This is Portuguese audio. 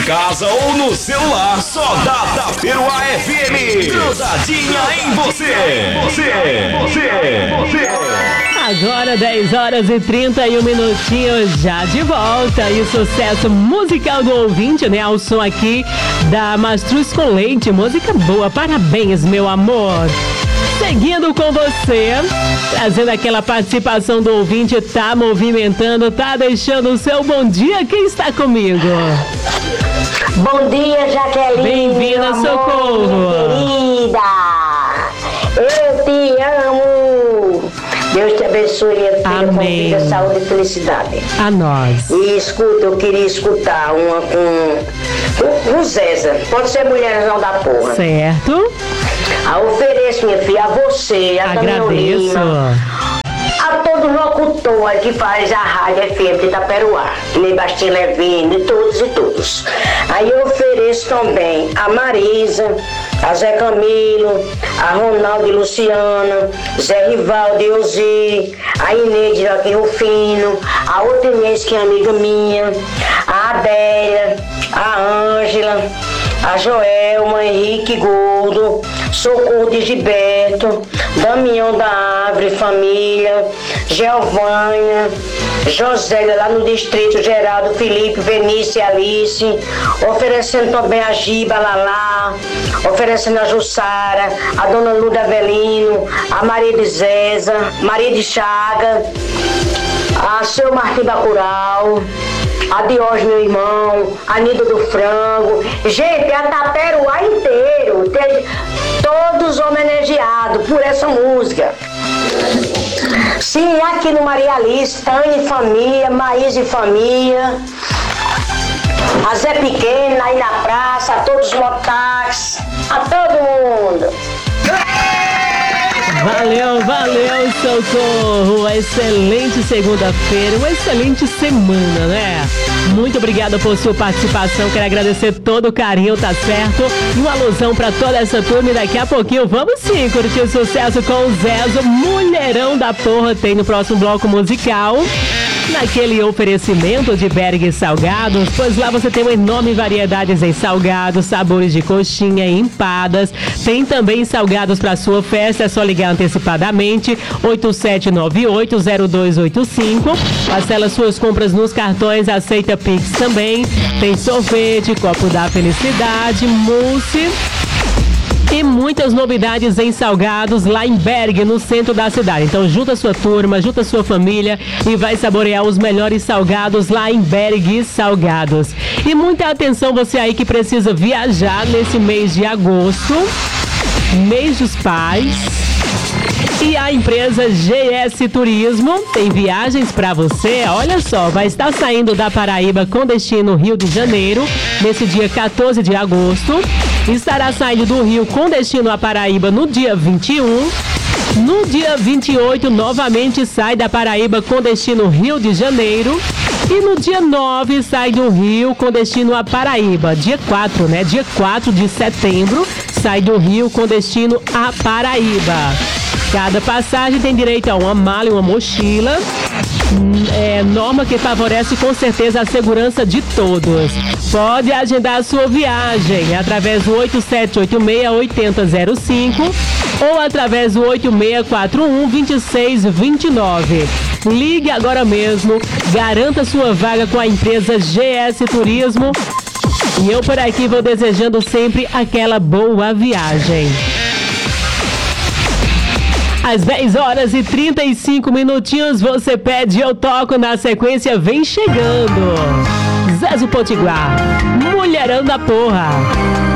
casa ou no celular, só dá Taperoá FM. Grudadinha em você. Agora 10 horas e 31 minutinhos, já de volta. E o sucesso musical do ouvinte, né? Ao som aqui da Mastruz com Leite. Música boa, parabéns, meu amor. Seguindo com você, trazendo aquela participação do ouvinte, tá movimentando, tá deixando o seu bom dia. Quem está comigo? Bom dia, Jaqueline. Bem-vinda, Socorro. Querida, eu te amo. Deus te abençoe, minha filha. Amém. Com vida, saúde e felicidade. A nós. E escuta, eu queria escutar uma com Zeza. Pode ser Mulherão da Porra. Certo. Ofereço, minha filha, a você, a Daniel Agradeço. Lima, a todo locutor que faz a Rádio FM de Itaperoá, nem Bastinho Levine, todos e todos. Aí eu ofereço também a Marisa, a Zé Camilo, a Ronaldo e Luciana, Zé Rivaldo e Ozi, a Inês de Joaquim Rufino, a outra Inês que é amiga minha, a Adélia, a Ângela, a Joelma, Henrique Goldo, Socorro de Gilberto, Damião da Árvore, família, Geovânia, Josélia lá no Distrito, Geraldo, Felipe, Benício e Alice, oferecendo também a Giba Lalá, oferecendo a Jussara, a Dona Luda Avelino, a Maria de Zeza, Maria de Chaga, a Seu Martim Bacurau, a Diógenes, meu irmão, a Nida do Frango, gente, a Taperoá inteiro, todos homenageados por essa música. Sim, aqui no Maria Alice, Tânia e família, Maísa e família, a Zé Pequeno aí na praça, a todos os motax, a todo mundo. Valeu, Socorro. Excelente segunda-feira, uma excelente semana, né? Muito obrigada por sua participação. Quero agradecer todo o carinho, tá certo? E uma alusão pra toda essa turma. E daqui a pouquinho vamos sim curtir o sucesso com o Zezo. Mulherão da Porra tem no próximo bloco musical. Naquele oferecimento de Berg Salgados, pois lá você tem uma enorme variedade em salgados, sabores de coxinha e empadas. Tem também salgados para sua festa, é só ligar antecipadamente, 8798-0285. Parcela suas compras nos cartões, aceita Pix também. Tem sorvete, copo da felicidade, mousse e muitas novidades em salgados lá em Berg, no centro da cidade. Então junta sua turma, junta sua família e vai saborear os melhores salgados lá em Berg Salgados. E muita atenção você aí que precisa viajar nesse mês de agosto, mês dos pais. E a empresa GS Turismo tem viagens para você. Olha só, vai estar saindo da Paraíba com destino Rio de Janeiro nesse dia 14 de agosto. Estará saindo do Rio com destino à Paraíba no dia 21. No dia 28, novamente sai da Paraíba com destino Rio de Janeiro. E no dia 9, sai do Rio com destino à Paraíba. Dia 4, né? Dia 4 de setembro, sai do Rio com destino à Paraíba. Cada passagem tem direito a uma mala e uma mochila. Norma que favorece com certeza a segurança de todos. Pode agendar a sua viagem através do 8786-8005 ou através do 8641-2629. Ligue agora mesmo, garanta sua vaga com a empresa GS Turismo. E eu por aqui vou desejando sempre aquela boa viagem. Às 10 horas e 35 minutinhos, você pede, eu toco, na sequência vem chegando Zezo Potiguar, Mulherão da Porra.